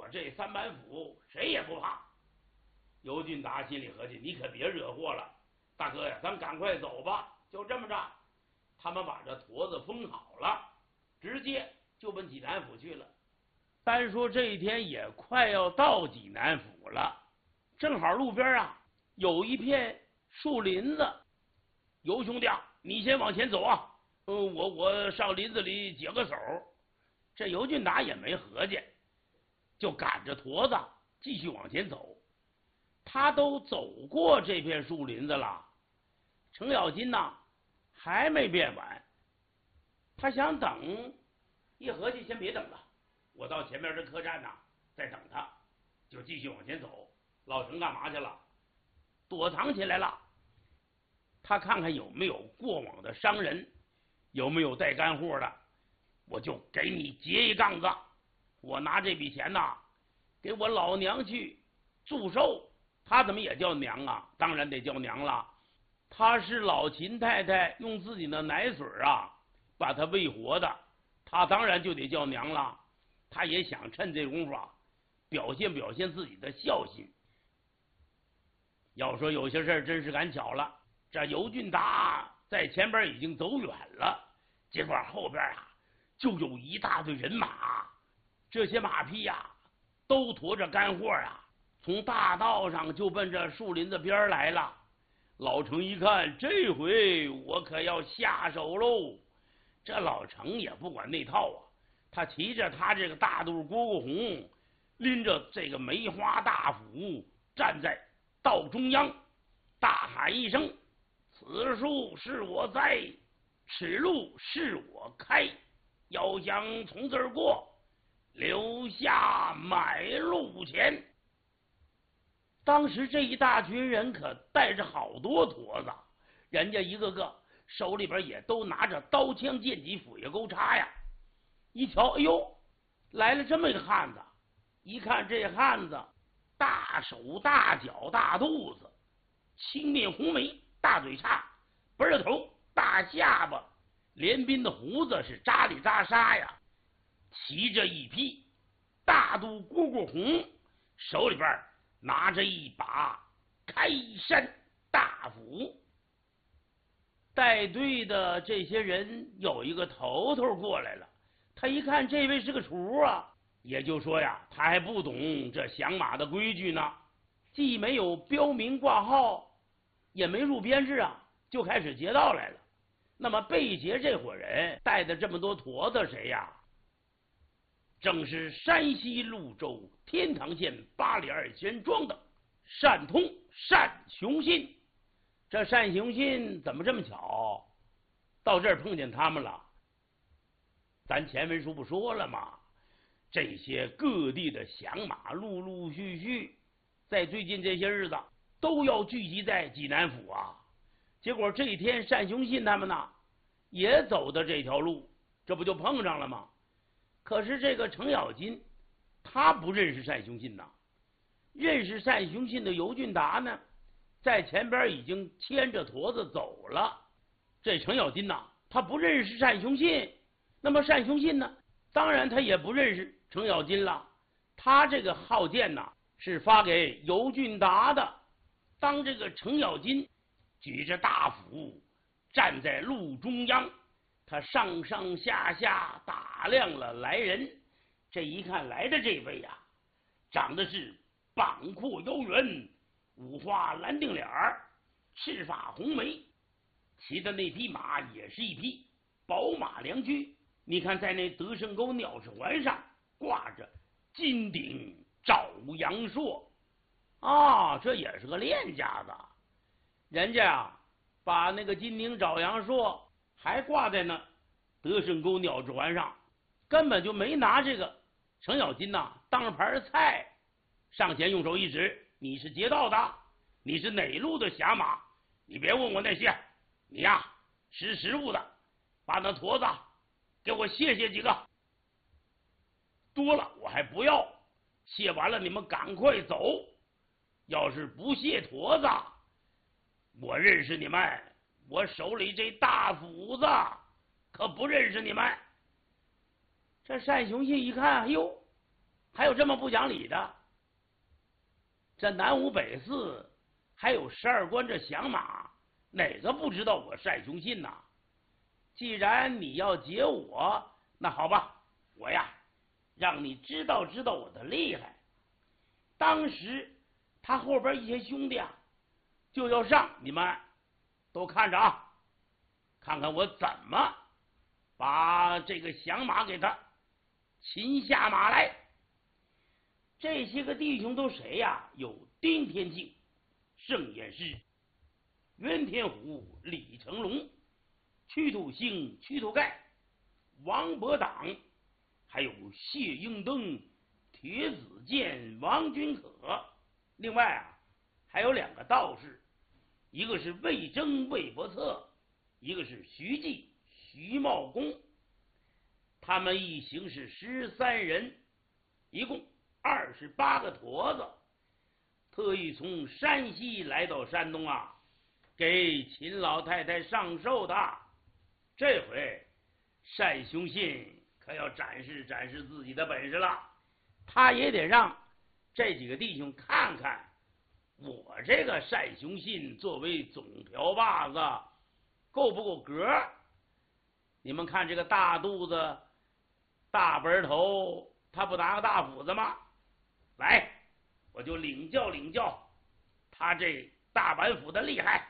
我这3板斧谁也不怕。尤俊达心里合计，你可别惹祸了，大哥呀，咱赶快走吧。就这么着，他们把这驼子封好了，直接就奔济南府去了。单说这一天也快要到济南府了，正好路边啊有一片树林子。尤兄弟啊，你先往前走啊，我上林子里解个手。这尤俊达也没合计，就赶着驼子继续往前走。他都走过这片树林子了，程咬金呢还没变完。他想等，一合计先别等了，我到前面这客栈呢再等他，就继续往前走。老程干嘛去了？躲藏起来了。他看看有没有过往的商人，有没有带干货的，我就给你结一杠子。我拿这笔钱呐给我老娘去祝寿。她怎么也叫娘啊？当然得叫娘了。她是老秦太太用自己的奶水啊把她喂活的，她当然就得叫娘了。她也想趁这功夫啊表现表现自己的孝心。要说有些事真是赶巧了，这尤俊达在前边已经走远了，结果后边啊就有一大队人马，这些马匹呀都驮着干货啊，从大道上就奔着树林子边来了。老程一看，这回我可要下手喽。这老程也不管那套啊，他骑着他这个大肚蝈蝈红，拎着这个梅花大斧，站在道中央，大喊一声：此树是我栽，此路是我开，要想从这儿过，留下买路钱。当时这一大群人可带着好多驼子，人家一个个手里边也都拿着刀枪剑戟斧钺钩叉呀。一瞧，哎呦，来了这么一个汉子。一看这汉子大手大脚大肚子，青面红眉大嘴叉，背着头大下巴，连鬓的胡子是扎里扎沙呀，骑着一匹大肚蝈蝈红，手里边拿着一把开山大斧。带队的这些人有一个头头过来了，他一看这位是个厨啊，也就说呀，他还不懂这降马的规矩呢，既没有标明挂号，也没入编制啊，就开始劫道来了。那么被劫这伙单带的这么多驼子谁呀？正是山西潞州天堂县八里2贤庄的单通单雄信。这单雄信怎么这么巧到这儿碰见他们了？咱前文书不说了吗？这些各地的降马陆陆续续在最近这些日子都要聚集在济南府啊。结果这一天单雄信他们呢也走的这条路，这不就碰上了吗？可是这个程咬金他不认识单雄信呐，认识单雄信的尤俊达呢在前边已经牵着驼子走了。这程咬金呐他不认识单雄信，那么单雄信呢当然他也不认识程咬金了。他这个号件呐是发给尤俊达的。当这个程咬金举着大斧站在路中央，他上上下下打量了来人。这一看来的这位呀长得是膀阔腰圆，五花蓝靛脸，赤发红眉，骑的那匹马也是一匹宝马良驹。你看在那德胜沟鸟翅环上挂着金顶照阳朔啊，这也是个练家子。人家啊把那个金顶照阳朔还挂在那德胜沟鸟翅环上，根本就没拿这个程咬金呐当盘菜。上前用手一指，你是劫道的，你是哪路的降马？你别问我那些，你呀识时务的，把那驼子给我谢几个，多了我还不要，谢完了你们赶快走。要是不谢驼子，我认识你们，我手里这大斧子可不认识你们。这单雄信一看，哎呦， 还有这么不讲理的？这南五北四还有12关这响马，哪个不知道我单雄信呐？既然你要劫我，那好吧，我呀让你知道知道我的厉害。当时他后边一些兄弟啊就要上，你们都看着啊，看看我怎么把这个响马给他擒下马来。这些个弟兄都谁呀？有丁天庆、盛彦师、袁天虎、李成龙、屈土兴、屈土盖、王伯党，还有谢英登、铁子健、王君可。另外啊，还有2个道士，一个是魏征、魏伯策，一个是徐继、徐茂公。他们一行是13人，一共28个驼子，特意从山西来到山东啊，给秦老太太上寿的。这回单雄信可要展示展示自己的本事了，他也得让这几个弟兄看看我这个单雄信作为总瓢把子够不够格。你们看这个大肚子大本头，他不拿个大斧子吗？来，我就领教领教他这大板斧的厉害。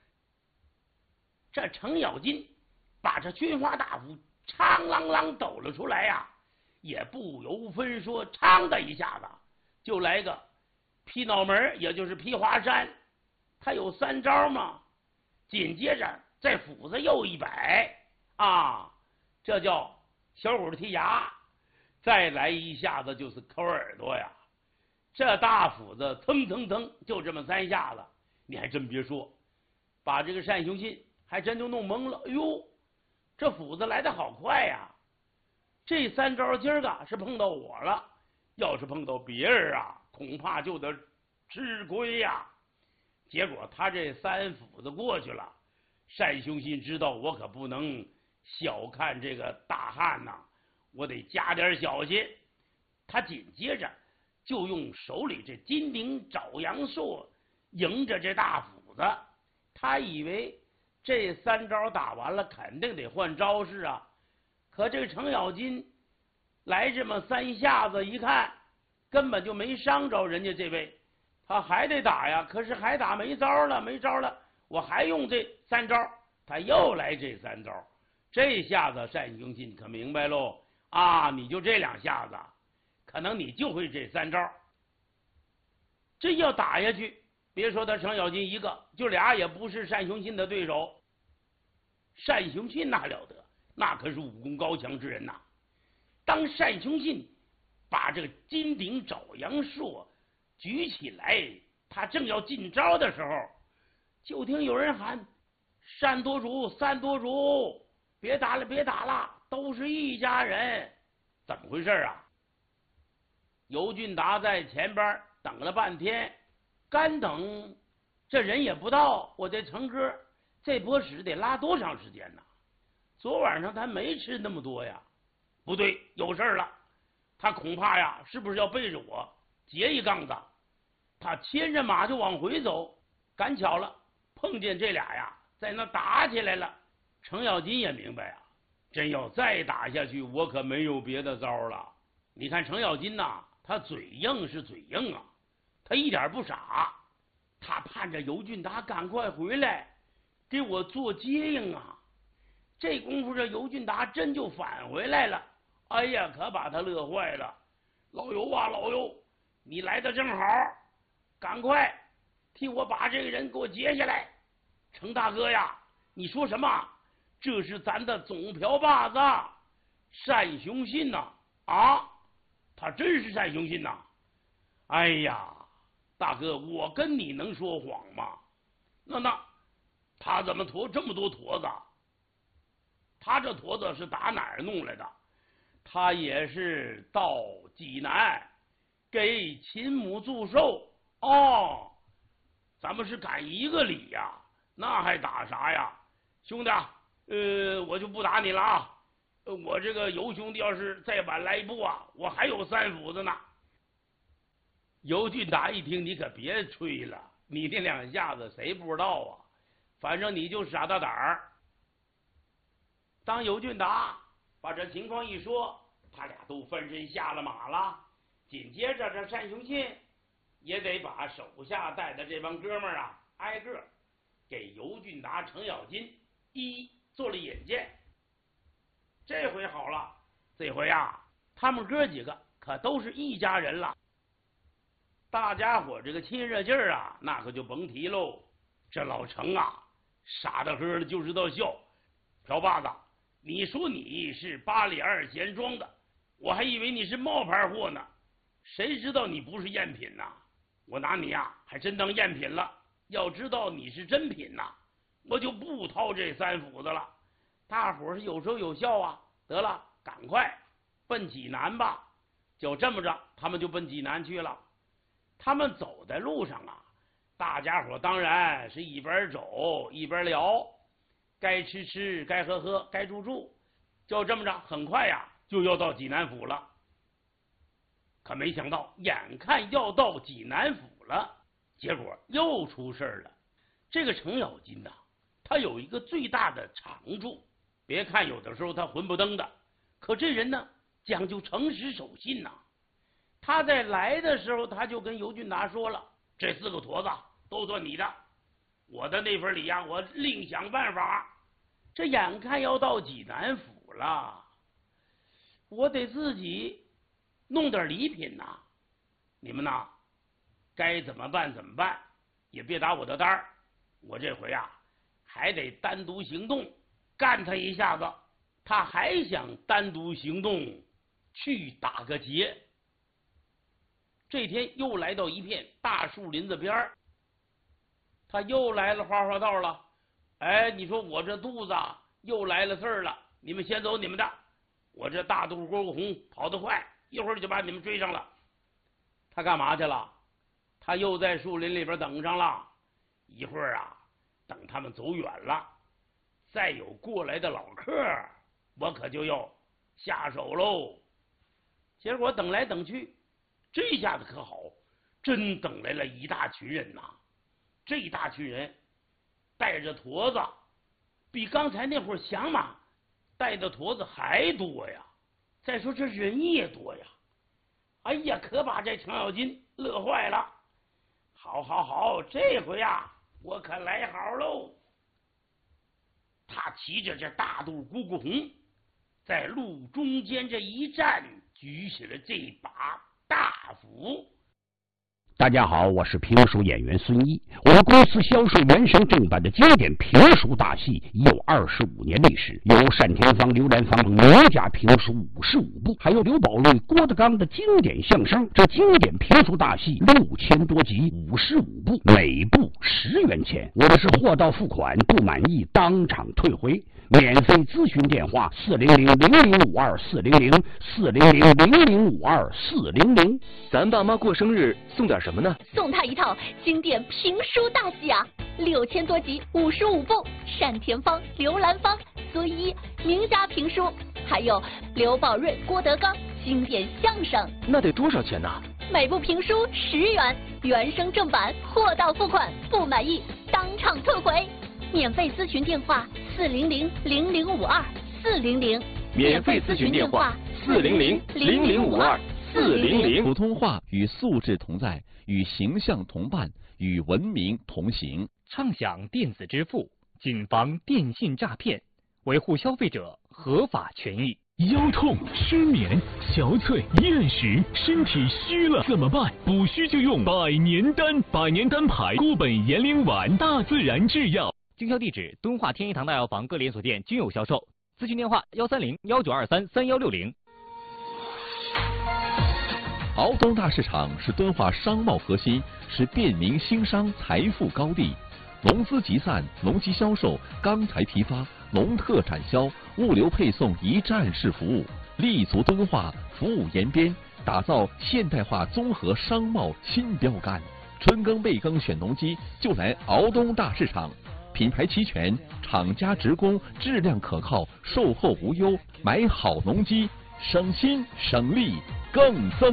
这程咬金把这军花大斧苍啷啷抖了出来呀，也不由分说，嘡的一下子就来个劈脑门，也就是劈华山。他有3招嘛，紧接着在斧子又一摆啊，这叫小虎剔牙，再来一下子就是抠耳朵呀。这大斧子腾腾腾就这么3下子，你还真别说，把这个单雄信还真就弄懵了。哎呦，这斧子来得好快呀！这3招今儿个是碰到我了，要是碰到别人啊，恐怕就得吃亏呀。结果他这3斧子过去了，单雄信知道我可不能小看这个大汉呐，我得加点小心。他紧接着就用手里这金鼎爪阳槊迎着这大斧子，他以为这3招打完了肯定得换招式啊。可这程咬金来这么3下子，一看根本就没伤着人家这位，他还得打呀。可是还打没招了，没招了，我还用这3招，他又来这3招。这下子单雄信可明白喽啊，你就这2下子，可能你就会这3招。真要打下去，别说他程咬金一个，就俩也不是单雄信的对手。单雄信那了得，那可是武功高强之人呐。当单雄信把这个金鼎爪阳槊举起来，他正要进招的时候，就听有人喊：“单多主，单多主，别打了，别打了，都是一家人。”怎么回事啊？尤俊达在前边等了半天，干等这人也不到，我这程哥这波屎得拉多长时间呢？昨晚上他没吃那么多呀。不对，有事了，他恐怕呀是不是要背着我劫一杠子？他牵着马就往回走，赶巧了碰见这俩呀在那打起来了。程咬金也明白啊，真要再打下去，我可没有别的招了。你看程咬金呐，他嘴硬是嘴硬啊，他一点不傻，他盼着尤俊达赶快回来给我做接应啊。这功夫这尤俊达真就返回来了，哎呀，可把他乐坏了。老尤啊，老尤，你来的正好，赶快替我把这个人给我截下来。程大哥呀，你说什么？这是咱的总瓢把子单雄信呐！啊，他真是单雄信呐！哎呀，大哥，我跟你能说谎吗？那他怎么驮这么多驼子？他这驼子是打哪儿弄来的？他也是到济南给秦母祝寿哦。咱们是赶一个礼呀，那还打啥呀？兄弟，我就不打你了啊。我这个尤兄弟要是再晚来一步啊，我还有3斧子呢。 尤俊达一听，你可别吹了，你那两下子谁不知道啊？反正你就傻大胆儿。当尤俊达把这情况一说，他俩都翻身下了马了。紧接着，这单雄信也得把手下带的这帮哥们儿啊，挨个给尤俊达、程咬金一做了引荐。这回好了，这回啊，他们哥几个可都是一家人了。大家伙这个亲热劲儿啊，那可就甭提喽。这老程啊，傻的呵的就知道笑。朴把子，你说你是八里二贤庄的，我还以为你是冒牌货呢，谁知道你不是赝品呐？我拿你呀，还真当赝品了。要知道你是真品呐，我就不掏这3斧子了。大伙是有说有笑啊。得了，赶快奔济南吧。就这么着，他们就奔济南去了。他们走在路上啊，大家伙当然是一边走一边聊，该吃吃，该喝喝，该住住。就这么着，很快呀就要到济南府了。可没想到，眼看要到济南府了，结果又出事了。这个程咬金呐，他有一个最大的长处，别看有的时候他混不登的，可这人呢讲究诚实守信呐。他在来的时候，他就跟尤俊达说了，这4个坨子都算你的，我的那份礼呀，我另想办法。这眼看要到济南府了，我得自己弄点礼品呐。你们呐，该怎么办怎么办，也别打我的单儿。我这回啊，还得单独行动，干他一下子。他还想单独行动去打个劫。这天又来到一片大树林子边，他又来了花道了。哎，你说我这肚子又来了事儿了，你们先走你们的，我这大肚郭骨红跑得快，一会儿就把你们追上了。他干嘛去了？他又在树林里边等上了。一会儿啊，等他们走远了，再有过来的老客，我可就要下手喽。结果等来等去，这下子可好，真等来了一大群人呐！这一大群人带着驼子，比刚才那会儿响马带的驼子还多呀。再说这人也多呀。哎呀，可把这程咬金乐坏了。好，这回啊，我可来好喽！他骑着这大肚姑姑红，在路中间这一站，举起了这把大斧。 大家好，我是评书演员孙一。我们公司销售原声正版的经典评书大戏已有25年历史，有单田芳、刘兰芳等名家评书55部，还有刘宝瑞、郭德纲的经典相声。这经典评书大戏6000多集，55部，每部10元钱。我们是货到付款，不满意当场退回。免费咨询电话400-0052-400，400-0052-400。 咱爸妈过生日送点什么呢？ 送他一套经典评书大戏啊，6000多集，55部，单田芳、刘兰芳、孙一名家评书，还有刘宝瑞、郭德纲经典相声。 那得多少钱呢？ 每部评书10元，原声正版，货到付款，不满意当场退回。免费咨询电话400-0052-400， 免费咨询电话400-0052-400。 普通话与素质同在，与形象同伴，与文明同行。 畅享电子支付，谨防电信诈骗，维护消费者合法权益。 腰痛、失眠、憔悴、厌食，身体虚了怎么办？补虚就用百年丹，百年丹牌固本延龄丸，大自然制药。 经销地址：敦化天一堂大药房各连锁店均有销售。咨询电话130-1923-3160。 敖东大市场是敦化商贸核心，是便民兴商财富高地。农资集散、农机销售、钢材批发、农特产销、物流配送一站式服务，立足敦化，服务延边，打造现代化综合商贸新标杆。春耕备耕选农机，就来敖东大市场。品牌齐全，厂家直供，质量可靠，售后无忧，买好农机，省心省力更增。